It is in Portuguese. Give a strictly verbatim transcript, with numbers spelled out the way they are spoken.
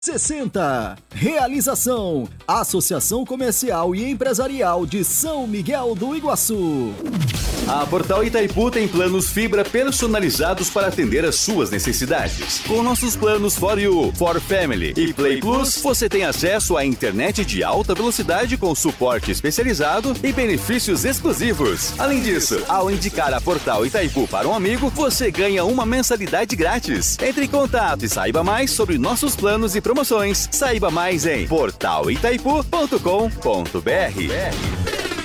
sessenta. Realização: Associação Comercial e Empresarial de São Miguel do Iguaçu. A Portal Itaipu tem planos fibra personalizados para atender às suas necessidades. Com nossos planos For You, For Family e Play Plus, você tem acesso à internet de alta velocidade com suporte especializado e benefícios exclusivos. Além disso, ao indicar a Portal Itaipu para um amigo, você ganha uma mensalidade grátis. Entre em contato e saiba mais sobre nossos planos e promoções. Saiba mais em portal itaipu ponto com ponto br.